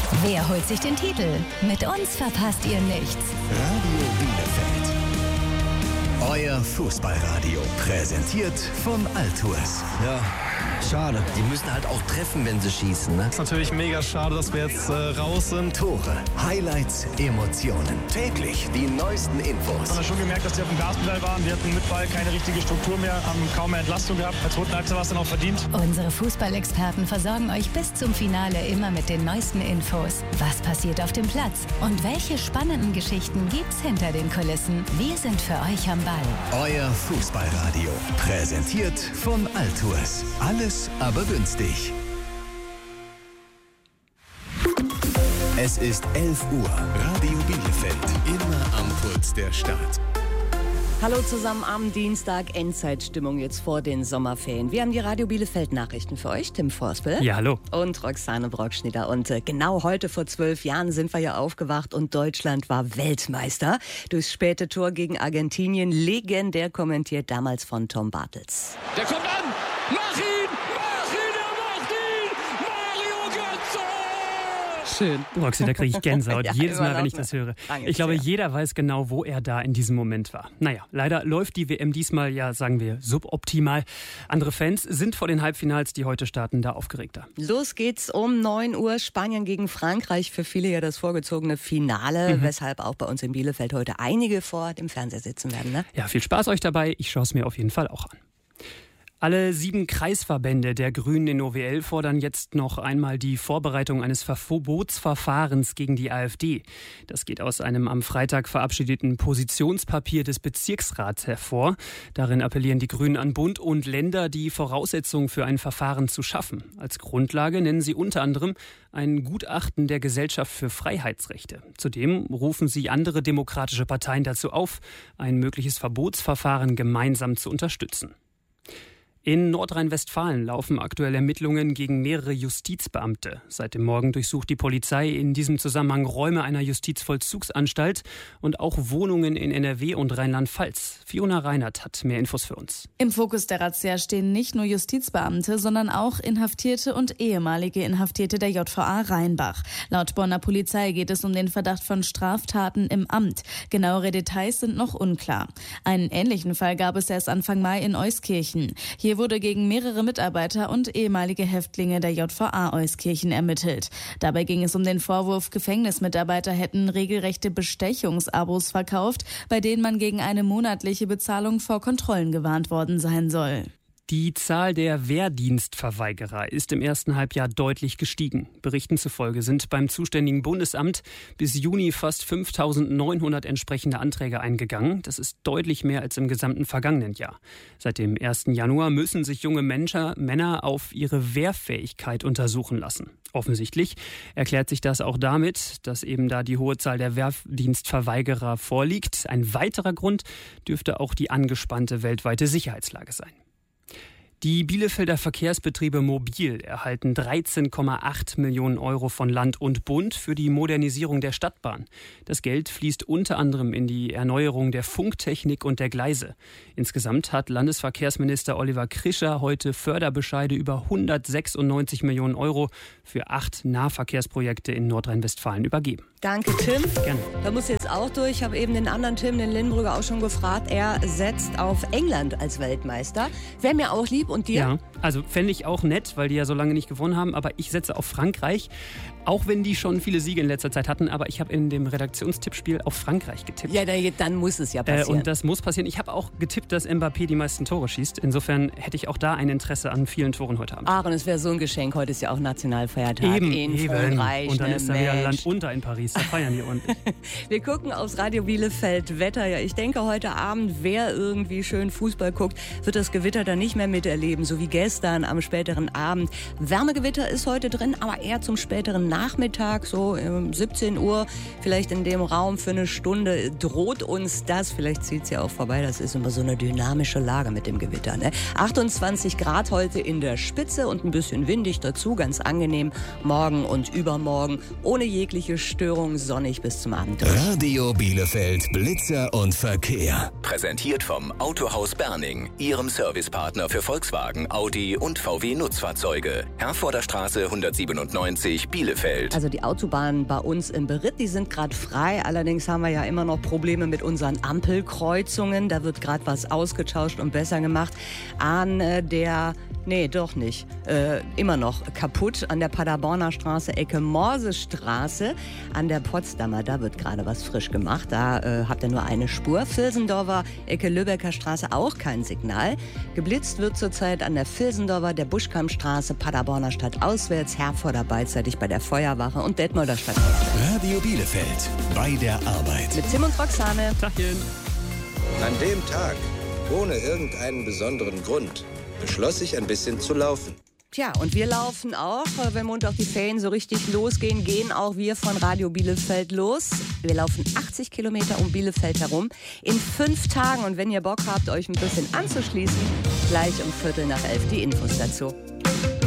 Wer holt sich den Titel? Mit uns verpasst ihr nichts. Radio Bielefeld. Euer Fußballradio. Präsentiert von Altours. Ja, schade. Die müssen halt auch treffen, wenn sie schießen, ne? Ist natürlich mega schade, dass wir jetzt raus sind. Tore, Highlights, Emotionen. Täglich die neuesten Infos. Man hat schon gemerkt, dass die auf dem Gaspedal waren. Wir hatten mit Ball keine richtige Struktur mehr, haben kaum mehr Entlastung gehabt. Als roten Achse war es dann auch verdient. Unsere Fußballexperten versorgen euch bis zum Finale immer mit den neuesten Infos. Was passiert auf dem Platz? Und welche spannenden Geschichten gibt's hinter den Kulissen? Wir sind für euch am Ball. Euer Fußballradio. Präsentiert von Altours. Alles aber günstig. Es ist 11 Uhr. Radio Bielefeld. Immer am Puls der Stadt. Hallo zusammen am Dienstag, Endzeitstimmung jetzt vor den Sommerferien. Wir haben die Radio Bielefeld Nachrichten für euch, Tim Vorspel. Ja, hallo. Und Roxane Brockschnitter. Und genau heute vor 12 Jahren sind wir ja aufgewacht und Deutschland war Weltmeister. Durchs späte Tor gegen Argentinien, legendär kommentiert damals von Tom Bartels. Der kommt an! Mach ihn! Er macht ihn! Mario Götze! Schön. Roxy, da kriege ich Gänsehaut Ja, jedes Mal, wenn ich immer das höre. Lange Ich glaube, her. jeder weiß genau, wo er da in diesem Moment war. Naja, leider läuft die WM diesmal ja, sagen wir, suboptimal. Andere Fans sind vor den Halbfinals, die heute starten, da aufgeregter. Los geht's um 9 Uhr. Spanien gegen Frankreich. Für viele ja das vorgezogene Finale. Weshalb auch bei uns in Bielefeld heute einige vor dem Fernseher sitzen werden. Ne? Ja, viel Spaß euch dabei. Ich schaue es mir auf jeden Fall auch an. Alle 7 Kreisverbände der Grünen in OWL fordern jetzt noch einmal die Vorbereitung eines Verbotsverfahrens gegen die AfD. Das geht aus einem am Freitag verabschiedeten Positionspapier des Bezirksrats hervor. Darin appellieren die Grünen an Bund und Länder, die Voraussetzungen für ein Verfahren zu schaffen. Als Grundlage nennen sie unter anderem ein Gutachten der Gesellschaft für Freiheitsrechte. Zudem rufen sie andere demokratische Parteien dazu auf, ein mögliches Verbotsverfahren gemeinsam zu unterstützen. In Nordrhein-Westfalen laufen aktuell Ermittlungen gegen mehrere Justizbeamte. Seit dem Morgen durchsucht die Polizei in diesem Zusammenhang Räume einer Justizvollzugsanstalt und auch Wohnungen in NRW und Rheinland-Pfalz. Fiona Reinhardt hat mehr Infos für uns. Im Fokus der Razzia stehen nicht nur Justizbeamte, sondern auch Inhaftierte und ehemalige Inhaftierte der JVA Rheinbach. Laut Bonner Polizei geht es um den Verdacht von Straftaten im Amt. Genauere Details sind noch unklar. Einen ähnlichen Fall gab es erst Anfang Mai in Euskirchen. Hier wurde gegen mehrere Mitarbeiter und ehemalige Häftlinge der JVA Euskirchen ermittelt. Dabei ging es um den Vorwurf, Gefängnismitarbeiter hätten regelrechte Bestechungsabos verkauft, bei denen man gegen eine monatliche Bezahlung vor Kontrollen gewarnt worden sein soll. Die Zahl der Wehrdienstverweigerer ist im ersten Halbjahr deutlich gestiegen. Berichten zufolge sind beim zuständigen Bundesamt bis Juni fast 5.900 entsprechende Anträge eingegangen. Das ist deutlich mehr als im gesamten vergangenen Jahr. Seit dem 1. Januar müssen sich junge Männer auf ihre Wehrfähigkeit untersuchen lassen. Offensichtlich erklärt sich das auch damit, dass eben da die hohe Zahl der Wehrdienstverweigerer vorliegt. Ein weiterer Grund dürfte auch die angespannte weltweite Sicherheitslage sein. Die Bielefelder Verkehrsbetriebe Mobil erhalten 13,8 Millionen Euro von Land und Bund für die Modernisierung der Stadtbahn. Das Geld fließt unter anderem in die Erneuerung der Funktechnik und der Gleise. Insgesamt hat Landesverkehrsminister Oliver Krischer heute Förderbescheide über 196 Millionen Euro für 8 Nahverkehrsprojekte in Nordrhein-Westfalen übergeben. Danke, Tim. Gerne. Da muss jetzt auch durch. Ich habe eben den anderen Tim, den Lindenbrügger, auch schon gefragt. Er setzt auf England als Weltmeister. Wäre mir auch lieb. Und dir? Ja, also fände ich auch nett, weil die ja so lange nicht gewonnen haben. Aber ich setze auf Frankreich, auch wenn die schon viele Siege in letzter Zeit hatten. Aber ich habe in dem Redaktionstippspiel auf Frankreich getippt. Ja, dann muss es ja passieren. Und das muss passieren. Ich habe auch getippt, dass Mbappé die meisten Tore schießt. Insofern hätte ich auch da ein Interesse an vielen Toren heute Abend. Ach, und es wäre so ein Geschenk. Heute ist ja auch Nationalfeiertag in Frankreich. Und dann ist da wieder Mensch. Land unter in Paris. Da feiern die ordentlich. Wir gucken aufs Radio Bielefeld Wetter. Ja, ich denke, heute Abend, wer irgendwie schön Fußball guckt, wird das Gewitter dann nicht mehr miterleben, so wie gestern am späteren Abend. Wärmegewitter ist heute drin, aber eher zum späteren Nachmittag, so 17 Uhr, vielleicht in dem Raum für eine Stunde droht uns das. Vielleicht zieht es ja auch vorbei. Das ist immer so eine dynamische Lage mit dem Gewitter. Ne? 28 Grad heute in der Spitze und ein bisschen windig dazu, ganz angenehm. Morgen und übermorgen ohne jegliche Störung sonnig bis zum Abend. Radio Bielefeld, Blitzer und Verkehr. präsentiert vom Autohaus Berning, Ihrem Servicepartner für Volkswagen, Audi und VW Nutzfahrzeuge. Herforder Straße 197, Bielefeld. Also die Autobahnen bei uns im Beritt, die sind gerade frei. Allerdings haben wir ja immer noch Probleme mit unseren Ampelkreuzungen. Da wird gerade was ausgetauscht und besser gemacht. Immer noch kaputt an der Paderborner Straße, Ecke Morsestraße. An der Potsdamer, da wird gerade was frisch gemacht. Da habt ihr nur eine Spur. Vilsendorfer, Ecke Lübecker Straße, auch kein Signal. Geblitzt wird zurzeit an der Vilsendorfer, der Buschkampstraße, Paderborner Stadt auswärts, Herforder beidseitig bei der Feuerwache und Detmolder Stadt. Radio Bielefeld, bei der Arbeit. Mit Tim und Roxane. Tachchen. An dem Tag, ohne irgendeinen besonderen Grund, beschloss ich ein bisschen zu laufen. Tja, und wir laufen auch, wenn Montag die Ferien so richtig losgehen, gehen auch wir von Radio Bielefeld los. Wir laufen 80 Kilometer um Bielefeld herum in 5 Tagen. Und wenn ihr Bock habt, euch ein bisschen anzuschließen, gleich um 11:15 die Infos dazu.